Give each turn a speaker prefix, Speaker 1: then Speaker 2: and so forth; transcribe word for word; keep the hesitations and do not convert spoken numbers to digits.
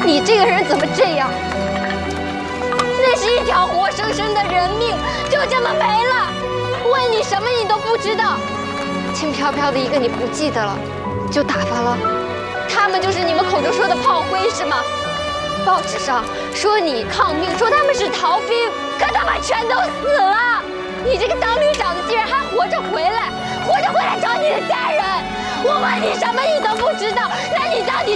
Speaker 1: 你这个人怎么这样？那是一条活生生的人命，就这么没了。问你什么你都不知道，轻飘飘的一个你不记得了，就打发了。他们就是你们口中说的炮灰是吗？报纸上说你抗命，说他们是逃兵，可他们全都死了。你这个当旅长的竟然还活着回来，活着回来找你的家人。我问你什么你都不知道，那你到底